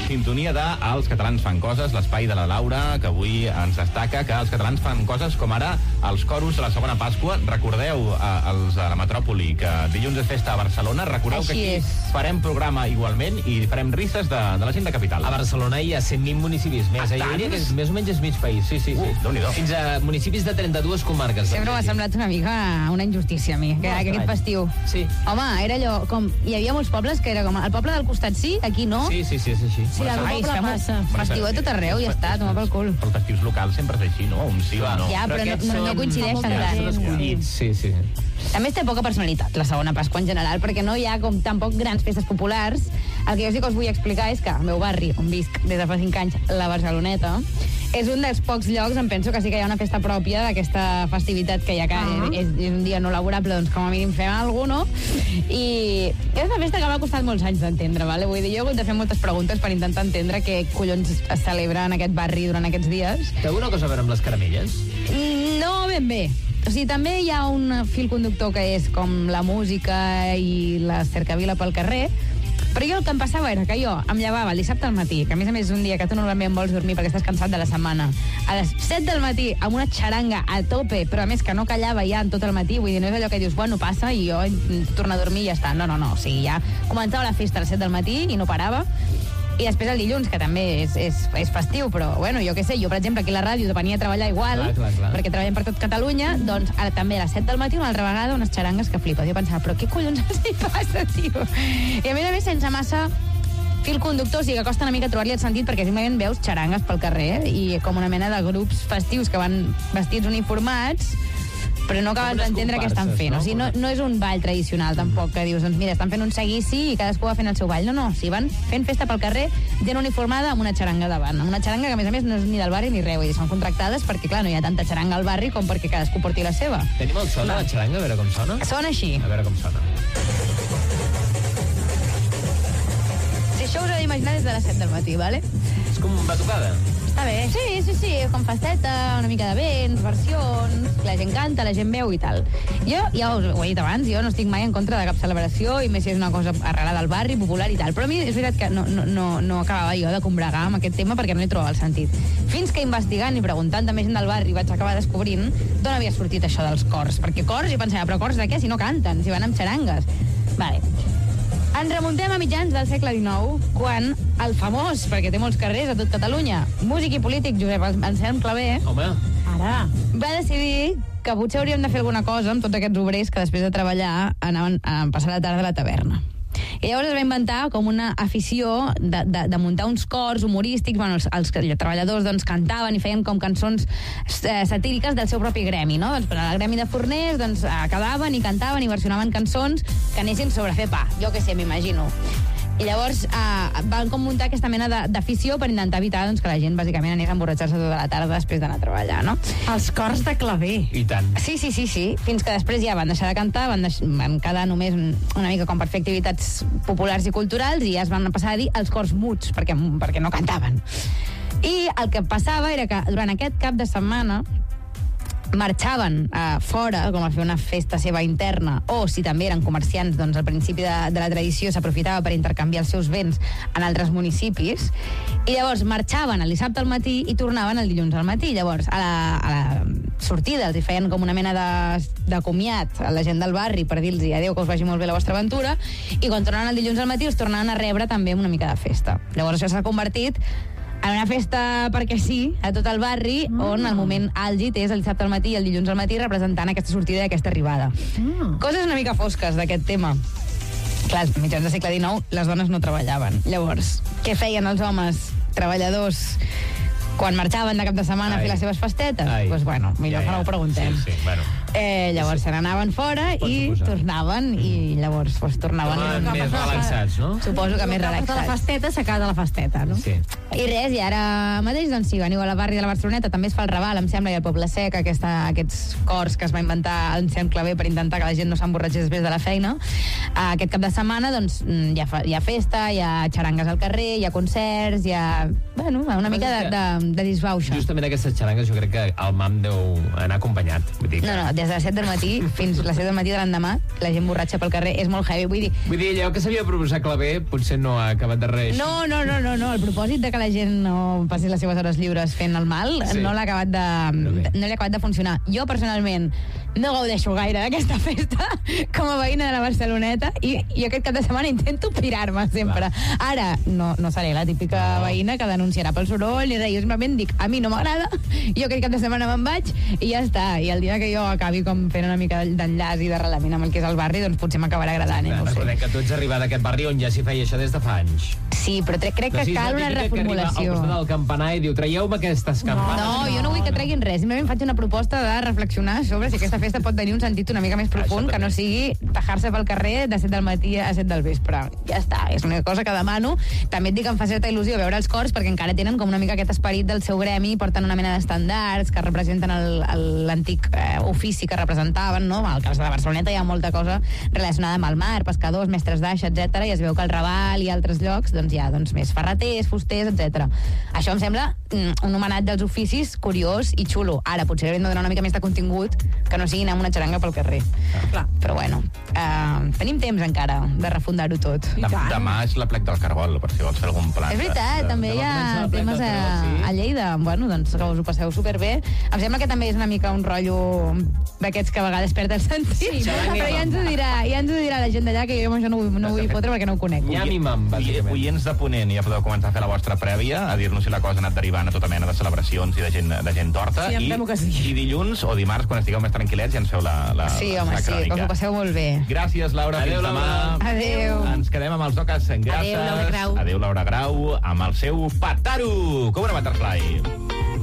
Sintonia de Els catalans fan coses, l'espai de la Laura, que avui ens destaca que els catalans fan coses com ara els coros de la segona Pasqua. Recordeu, els de la metròpoli, que dilluns és festa a Barcelona. Recordeu Així que aquí farem programa igualment i farem risses de la gent de capital. A Barcelona hi ha 120 municipis més. Jo diria que més o menys és mig país. Sí. Déu-n'hi-do. Fins a municipis de 32 comarques. Sempre m'ha semblat una mica una injustícia a mi, que aquest festiu. Sí. Home, era allò, com... Hi havia molts pobles que era com... El poble del costat sí, aquí no. Sí, és així. Sí, el poble passa. Festiu a tot arreu, ja està, toma pel cul. Els festius locals sempre és així, no? Un sí o no. Ja, però no coincideixen tant. Són escollits, sí. A més, té poca personalitat, la segona Pasqua en general, perquè no hi ha com tampoc grans festes populars. El que jo sí que us vull explicar és que el meu barri, on visc des de fa 5 anys, la Barceloneta, és un dels pocs llocs, em penso que sí que hi ha una festa pròpia d'aquesta festivitat que hi ha, que és un dia no laborable, doncs com a mínim fem alguna cosa, no? I és una festa que m'ha costat molts anys d'entendre, vale? Vull dir, jo he hagut de fer moltes preguntes per intentar entendre què collons es celebra en aquest barri durant aquests dies. Té alguna cosa a veure amb les caramelles? No ben bé. O sigui, també hi ha un fil conductor que és com la música i la cercavila pel carrer, però jo el que em passava era que jo em llevava el dissabte al matí, que a més és un dia que tu normalment vols dormir perquè estàs cansat de la setmana, a les 7 del matí amb una xaranga a tope, però a més que no callava ja en tot el matí, vull dir, no és allò que dius, bueno, passa i jo torno a dormir i ja està. No, o sigui, ja començava la festa a les 7 del matí i no parava. I després el dilluns, que també és festiu, però, bueno, jo què sé, jo, per exemple, aquí a la ràdio venia a treballar igual, clar. perquè treballem per tot Catalunya, doncs ara també a les 7 del matí una altra vegada unes xarangues que flipes. Jo pensava, però què collons els hi passa, tio? I a més, sense massa fil conductor, o sigui que costa una mica trobar-li el sentit, perquè simplement veus xarangues pel carrer i com una mena de grups festius que van vestits uniformats, però no acabes d'entendre què estan fent. No? O sigui, no és un ball tradicional, tampoc, que dius, doncs mira, estan fent un seguici i cadascú va fent el seu ball. No, o sigui, van fent festa pel carrer, gent uniformada amb una xaranga davant. Amb una xaranga que, a més, no és ni del barri ni res. I són contractades perquè, clar, no hi ha tanta xaranga al barri com perquè cadascú porti la seva. Tenim el son de la xaranga, a veure com sona? Sona així. A veure com sona. Si això us heu d'imaginar des de les 7 del matí, vale? És com batucada. Està bé. Sí, com festeta, una mica de vents, versions, la gent canta, la gent veu i tal. Jo, ja ho he dit abans, jo no estic mai en contra de cap celebració, i més si és una cosa arrelada al barri, popular i tal, però a mi és veritat que no acabava jo de combregar amb aquest tema perquè no hi trobava el sentit. Fins que investigant i preguntant també gent del barri vaig acabar descobrint d'on havia sortit això dels cors, perquè cors, jo pensava, però cors de què si no canten, si van amb xarangues? Vale. Ens remuntem a mitjans del segle XIX, quan el famós, perquè té molts carrers a tot Catalunya, músic i polític Josep Anselm Clavé, Home, va decidir que potser hauríem de fer alguna cosa amb tots aquests obrers que després de treballar anaven a passar la tarda a la taverna. I llavors es va inventar com una afició de muntar uns cors humorístics. Bueno, els treballadors doncs, cantaven i feien com cançons satíriques del seu propi gremi, no? Doncs per al gremi de forners doncs, quedaven i cantaven i versionaven cançons que anessin sobre fer pa, jo què sé, m'imagino. I llavors van com muntar aquesta mena d'afició per intentar evitar doncs, que la gent bàsicament anés a emborratxar-se tota la tarda després d'anar a treballar, no? Els cors de Clavé. i tant. Sí, fins que després ja van deixar de cantar, van quedar només una mica com per fer activitats populars i culturals i ja es van passar a dir els cors muts, perquè no cantaven. I el que passava era que durant aquest cap de setmana marxaven fora, com a fer una festa seva interna, o si també eren comerciants, doncs al principi de la tradició s'aprofitava per intercanviar els seus béns en altres municipis, i llavors marxaven el dissabte al matí i tornaven el dilluns al matí. Llavors, a la sortida els hi feien com una mena de comiat a la gent del barri per dir-los adéu, que us vagi molt bé la vostra aventura, i quan tornaven el dilluns al matí els tornaven a rebre també una mica de festa. Llavors això s'ha convertit en una festa perquè sí, a tot el barri, on el moment àlgid és el dissabte al matí i el dilluns al matí representant aquesta sortida i aquesta arribada. Coses una mica fosques d'aquest tema. Clar, als mitjans del segle XIX les dones no treballaven. Llavors, què feien els homes treballadors quan marxaven de cap de setmana a fer les seves festetes? Doncs bueno, millor que no ho preguntem. Sí, bueno. Llavors se n'anaven fora i tornaven, i llavors tornaven més relaxats, no? Suposo que més relaxats. La festeta s'acaba de la festeta, no? Sí. I res, i ara mateix, doncs sí, veniu a la barri de la Barceloneta, també es fa el Raval, em sembla, i el Poble Sec, aquests cors que es va inventar el Anselm Clavé per intentar que la gent no s'emborratxés després de la feina. Aquest cap de setmana, doncs, hi ha festa, hi ha xarangues al carrer, hi ha concerts, hi ha, bueno, una mica de disbauxa. Justament aquestes xarangues jo crec que el MAM deu anar acompanyat. Vull dir que... No, des de les 7 del matí fins a les 7 del matí de l'endemà, la gent borratxa pel carrer, és molt heavy. Vull dir, allò que s'havia de proposar Clavé potser no ha acabat de res. No. El propòsit de que la gent no passi les seves hores lliures fent el mal no li ha acabat de funcionar. Jo, personalment, no gaudeixo gaire d'aquesta festa com a veïna de la Barceloneta i aquest cap de setmana intento pirar-me sempre. Ara, no seré la típica veïna que denunciarà pel soroll ni res. Jo simplement dic, a mi no m'agrada, jo aquest cap de setmana me'n vaig i ja està. I el dia que jo acabi com fent una mica d'enllaç i d'arrelament amb el que és el barri, doncs potser m'acabarà agradant. Recordem que tu ets arribat a aquest barri on ja s'hi feia això des de fa anys. Sí, però crec que cal una reformulació. Al costat del campanar i diu, traieu-me aquestes campanes. No, jo no vull que treguin res. Simplement faig una proposta de reflexionar sobre si aquesta festa pot tenir un sentit una mica més profund, que no sigui tajar-se pel carrer de 7 del matí a 7 del vespre. Ja està, és una cosa que demano. També et dic que em fa certa il·lusió veure els cors, perquè encara tenen com una mica aquest esperit del seu gremi, porten una mena d'estandards que representen l'antic ofici que representaven, no? Al cas de la Barceloneta hi ha molta cosa relacionada amb el mar, pescadors, mestres d'aixa, etc. I es veu que al Raval i altres llocs hi ha més ferreters, fusters, etc. Això em sembla un homenatge als oficis curiós i xulo. Ara, potser hauríem de donar una mica més de contingut que no sigui anar amb una xaranga pel carrer. Però bueno, tenim temps encara de refundar-ho tot. Demà és la plec del Cargol, per si vols fer algun plan. És veritat, també hi ha temes a Lleida. Bueno, doncs que us ho passeu superbé. Em sembla que també és una mica un rotllo d'aquests que a vegades perd el sentit. Però ja ens ho dirà la gent d'allà, que jo això no vull fotre perquè no ho conec. Nyam-i-mam, bàsicament. Oients de Ponent, ja podeu començar a fer la vostra prèvia, a dir-nos si la cosa ha anat derivant a tota mena de celebracions i de gent torta. Sí, em temo que sí. I dilluns o dimarts, quan estigueu més tranquil·lets, ja ens feu la crònica. Sí, que us ho passeu molt bé. Gràcies, Laura. Adéu, fins demà. Adéu. Ens quedem amb els Doques en grasses. Adéu, Laura Grau. Adéu, Laura Grau, amb el seu Pataru, Cobra Butterfly.